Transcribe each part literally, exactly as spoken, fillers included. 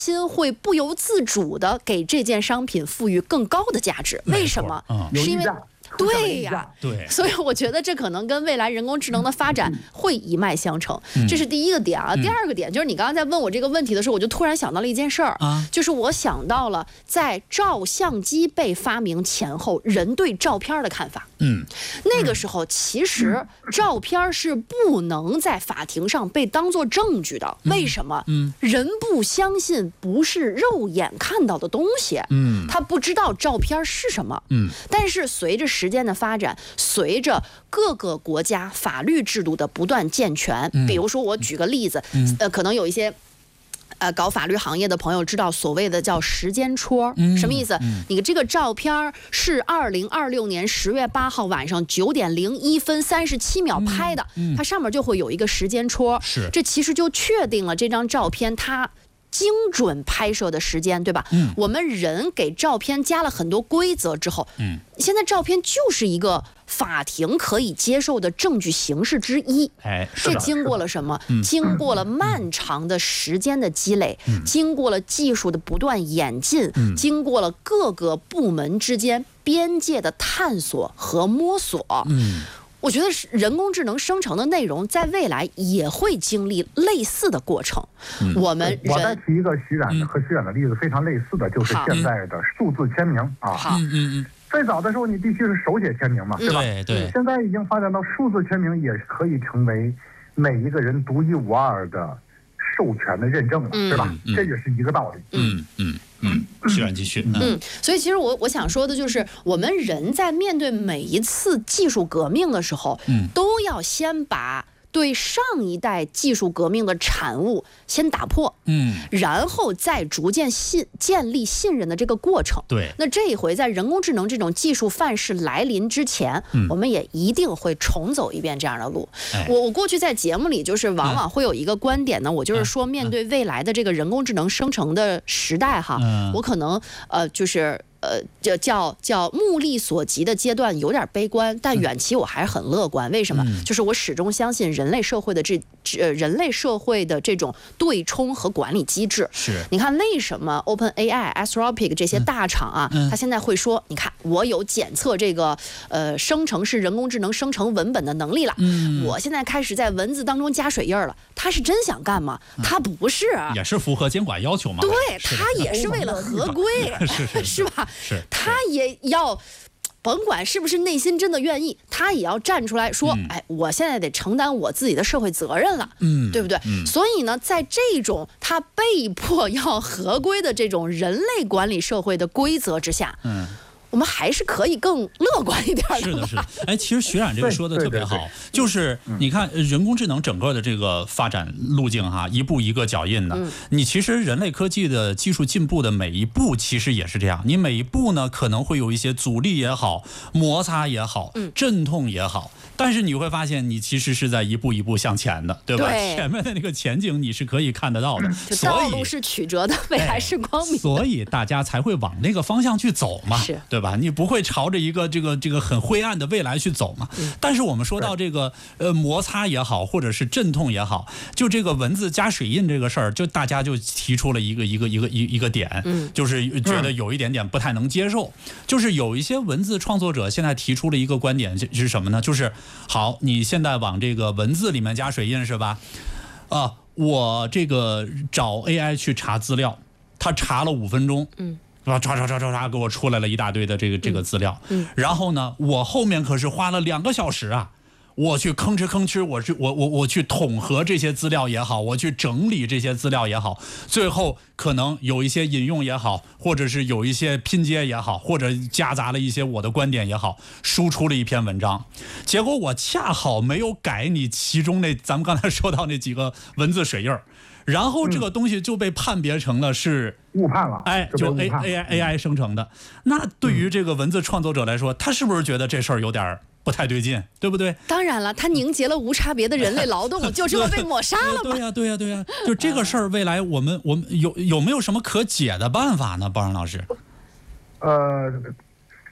心会不由自主的给这件商品赋予更高的价值。为什么？ 嗯、 是因为对呀、 啊，对， 所以我觉得这可能跟未来人工智能的发展会一脉相承， 嗯、 这是第一个点啊。嗯、第二个点就是你刚刚在问我这个问题的时候，我就突然想到了一件事儿啊，就是我想到了在照相机被发明前后，人对照片的看法。 嗯， 那个时候其实照片是不能在法庭上被当作证据的，为什么？嗯，人不相信不是肉眼看到的东西，嗯，他不知道照片是什么，嗯，但是随着时间的发展，随着各个国家法律制度的不断健全，嗯、比如说我举个例子，嗯、呃，可能有一些。呃，搞法律行业的朋友知道所谓的叫时间戳，嗯、什么意思？嗯、你这个照片是二零二六年十月八号晚上九点零一分三十七秒拍的，嗯嗯、它上面就会有一个时间戳， 是， 这其实就确定了这张照片它精准拍摄的时间，对吧？嗯，我们人给照片加了很多规则之后，嗯，现在照片就是一个法庭可以接受的证据形式之一。 哎， 这经过了什么？嗯、经过了漫长的时间的积累，嗯、经过了技术的不断演进，嗯、经过了各个部门之间边界的探索和摸索。嗯。我觉得人工智能生成的内容在未来也会经历类似的过程。嗯、我们我再提一个徐冉的和徐冉的例子非常类似的，就是现在的数字签名啊。 好， 嗯嗯最早的时候你必须是手写签名嘛，对吧？ 对对。 现在已经发展到数字签名也可以成为每一个人独一无二的授权的认证了， 嗯、 对吧？ 嗯、 这也是一个道理。 嗯嗯嗯，徐冉继续。 嗯，嗯所以其实我我想说的就是，我们人在面对每一次技术革命的时候，嗯，都要先把对上一代技术革命的产物先打破，嗯，然后再逐渐信建立信任的这个过程。 对， 那这一回在人工智能这种技术范式来临之前，嗯、我们也一定会重走一遍这样的路。哎、我我过去在节目里就是往往会有一个观点呢，嗯、我就是说面对未来的这个人工智能生成的时代哈，嗯、我可能呃就是。呃，这叫叫目力所及的阶段有点悲观，但远期我还是很乐观。为什么？嗯、就是我始终相信人类社会的这呃人类社会的这种对冲和管理机制。 是， 你看为什么 OpenAI、Anthropic 这些大厂啊，嗯、他现在会说，你看我有检测这个呃生成式人工智能生成文本的能力了，嗯、我现在开始在文字当中加水印了。他是真想干吗？他不是， 也是符合监管要求嘛。 对，他也是为了合规， 是是是吧？ 是， 他也要，甭管是不是内心真的愿意，他也要站出来说，嗯、哎，我现在得承担我自己的社会责任了，嗯，对不对？嗯、所以呢，在这种他被迫要合规的这种人类管理社会的规则之下，嗯。我们还是可以更乐观一点的。 是的，是的。哎，其实徐冉这个说的特别好，对对对就是你看人工智能整个的这个发展路径哈，一步一个脚印的。嗯、你其实人类科技的技术进步的每一步，其实也是这样。你每一步呢，可能会有一些阻力也好，摩擦也好，阵痛也好。但是你会发现，你其实是在一步一步向前的，对吧？ 对， 前面的那个前景你是可以看得到的。 就道路是曲折的，未来是光明的。 所以大家才会往那个方向去走嘛， 是对吧？你不会朝着一个这个这个很灰暗的未来去走嘛？嗯、但是我们说到这个呃摩擦也好，或者是阵痛也好，就这个文字加水印这个事儿，就大家就提出了一个一个一个一一个点，嗯、就是觉得有一点点不太能接受。嗯、就是有一些文字创作者现在提出了一个观点是什么呢？就是好，你现在往这个文字里面加水印是吧？啊，我这个找 A I 去查资料，他查了五分钟，嗯。唰唰唰唰唰给我出来了一大堆的这个这个资料，嗯，然后呢，我后面可是花了两个小时啊，我去吭哧吭哧，我去我我我去统合这些资料也好，我去整理这些资料也好，最后可能有一些引用也好，或者是有一些拼接也好，或者夹杂了一些我的观点也好，输出了一篇文章，结果我恰好没有改你其中那咱们刚才说到那几个文字水印儿。然后这个东西就被判别成了是误判了， 哎，就 A A I A I 生成的。那对于这个文字创作者来说，他是不是觉得这事儿有点不太对劲，对不对？ 当然了，他凝结了无差别的人类劳动，就这么被抹杀了吗？ 对呀，对呀，对呀。就这个事儿，未来我们我们有有没有什么可解的办法呢？包然老师？ 呃。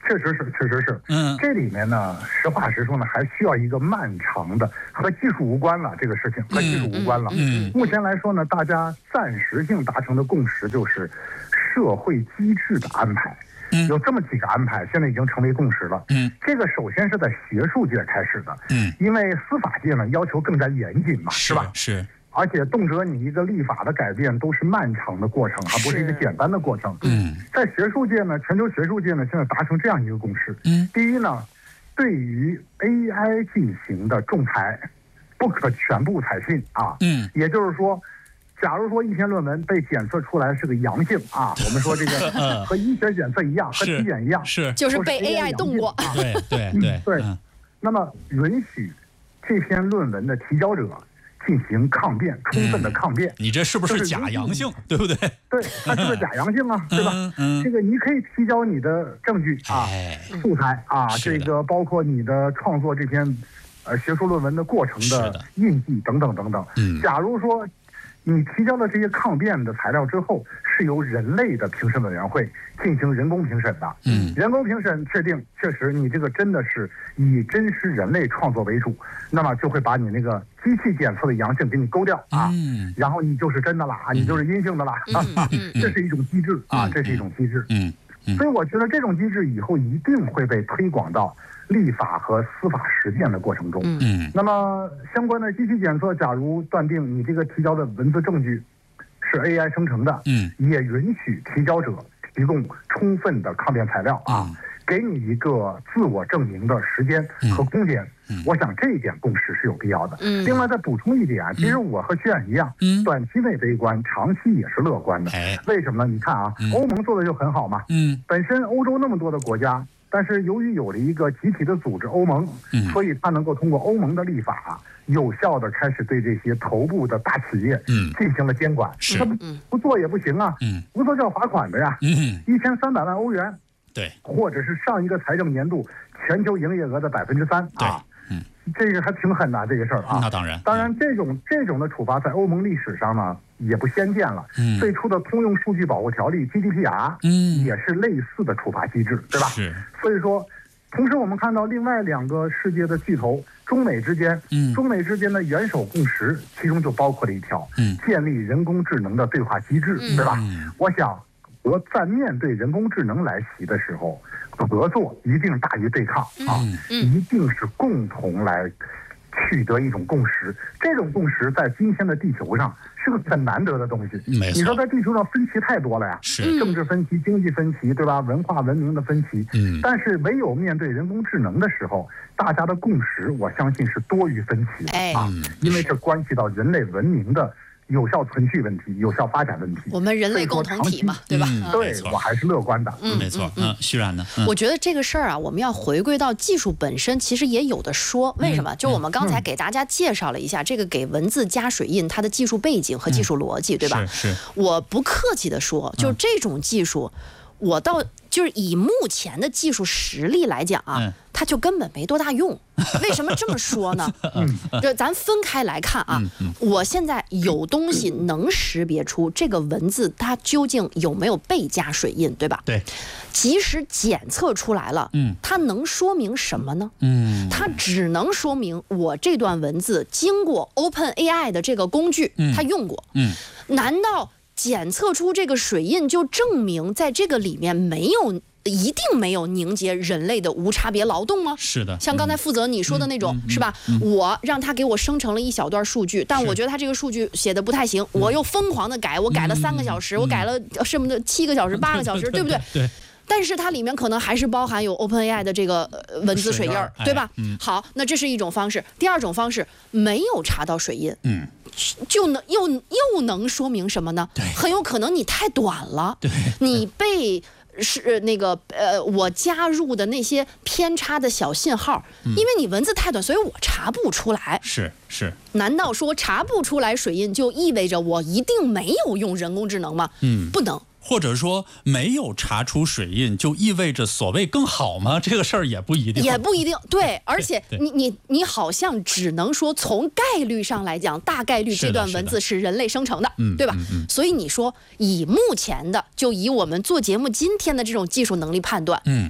确实是，确实是。 嗯， 这里面呢，实话实说呢，还需要一个漫长的，和技术无关了。这个事情和技术无关了。 嗯， 目前来说呢，大家暂时性达成的共识就是社会机制的安排。嗯，有这么几个安排，现在已经成为共识了。嗯，这个首先是在学术界开始的。嗯，因为司法界呢要求更加严谨嘛，是吧？ 是。 而且动辄你一个立法的改变都是漫长的过程，而不是一个简单的过程。嗯，在学术界呢，全球学术界呢，现在达成这样一个共识。嗯，第一呢，对于 A I 进行的仲裁，不可全部采信啊。嗯，也就是说，假如说一篇论文被检测出来是个阳性啊，我们说这个和医学检测一样，和体检一样， 是就是被 A I 动过。 对对对对。那么允许这篇论文的提交者进行抗辩，充分的抗辩。 嗯、你这是不是假阳性，对不对？ 对，它是不是假阳性啊？对吧？嗯，这个你可以提交你的证据啊、哎、素材啊，这个包括你的创作这篇呃学术论文的过程的印记等等等等。嗯，假如说你提交了这些抗辩的材料之后，是由人类的评审委员会进行人工评审的。嗯，人工评审确定确实你这个真的是以真实人类创作为主，那么就会把你那个机器检测的阳性给你勾掉啊，嗯，然后你就是真的啦，你就是阴性的啦，嗯啊、这是一种机制啊，这是一种机制。嗯，嗯所以我觉得这种机制以后一定会被推广到立法和司法实践的过程中。嗯，那么相关的机器检测，假如断定你这个提交的文字证据是 A I 生成的，嗯，也允许提交者提供充分的抗辩材料啊，嗯、给你一个自我证明的时间和空间。嗯、我想这一点共识是有必要的。嗯，另外再补充一点，其实我和徐远一样，嗯，短期内悲观，长期也是乐观的。哎，为什么呢？你看啊，嗯、欧盟做的就很好嘛。嗯，本身欧洲那么多的国家。但是由于有了一个集体的组织欧盟，嗯、所以它能够通过欧盟的立法，有效的开始对这些头部的大企业进行了监管。 是， 它不不做也不行啊，嗯、不做就要罚款的呀，一千三百万欧元， 对， 或者是上一个财政年度全球营业额的百分之三啊。嗯，这个还挺狠的这个事儿啊。 那当然， 当然这种这种的处罚在欧盟历史上呢也不鲜见了。嗯，最初的通用数据保护条例 G D P R， 嗯，也是类似的处罚机制，对吧？ 是。 所以说，同时我们看到另外两个世界的巨头中美之间，嗯，中美之间的元首共识，其中就包括了一条，嗯，建立人工智能的对话机制，嗯、对吧？嗯、我想，我在面对人工智能来袭的时候。合作一定大于对抗啊，嗯嗯、一定是共同来取得一种共识。这种共识在今天的地球上是个很难得的东西。 没错， 你说在地球上分歧太多了呀， 是政治分歧、经济分歧，对吧？文化文明的分歧。嗯，但是唯有面对人工智能的时候，大家的共识，我相信是多于分歧的、哎、啊，因为这关系到人类文明的。有效存续问题，有效发展问题， 我们人类共同体嘛，对吧？ 嗯、对，我还是乐观的。 嗯，没错。嗯，徐然呢？嗯、 我觉得这个事儿啊，我们要回归到技术本身，其实也有的说。为什么？嗯、就我们刚才给大家介绍了一下、嗯、这个给文字加水印它的技术背景和技术逻辑，嗯、对吧？ 是。是我不客气的说，就这种技术，嗯、我到就是以目前的技术实力来讲啊。嗯它就根本没多大用，为什么这么说呢？嗯，就咱分开来看啊，嗯嗯、我现在有东西能识别出这个文字它究竟有没有被加水印，对吧？ 对。 即使检测出来了，嗯，它能说明什么呢？嗯，它只能说明我这段文字经过 OpenAI 的这个工具，嗯、它用过。嗯，难道检测出这个水印就证明在这个里面没有？一定没有凝结人类的无差别劳动吗？ 是的， 像刚才负责你说的那种，嗯、是吧？嗯、我让他给我生成了一小段数据，但我觉得他这个数据写的不太行，我又疯狂的改，我改了三个小时，嗯、我改了什么的七个小时、八个小时，对不对？ 对。 但是它里面可能还是包含有 OpenAI 的这个文字水印，对吧？嗯、好，那这是一种方式。第二种方式，没有查到水印，嗯，就能又又能说明什么呢？很有可能你太短了， 对， 你被。是那个呃，我加入的那些偏差的小信号，嗯、因为你文字太短，所以我查不出来。 是是， 难道说查不出来水印就意味着我一定没有用人工智能吗？嗯，不能。 或者说没有查出水印，就意味着所谓更好吗？这个事儿也不一定， 也不一定。对，而且你你你好像只能说从概率上来讲，大概率这段文字是人类生成的，对吧？嗯嗯、所以你说以目前的，就以我们做节目今天的这种技术能力判断，嗯，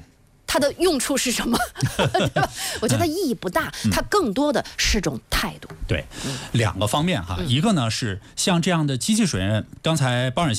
它的用处是什么？对吧？我觉得意义不大，它更多的是种态度。 对，两个方面哈，一个呢是像这样的机器水印，刚才包冉